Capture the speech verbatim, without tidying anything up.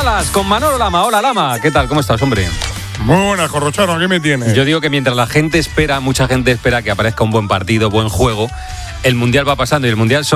Salas con Manolo Lama. Hola, Lama. ¿Qué tal? ¿Cómo estás, hombre? Muy buenas, Corrochano, ¿qué me tienes? Yo digo que mientras la gente espera, mucha gente espera que aparezca un buen partido, buen juego, el Mundial va pasando y el Mundial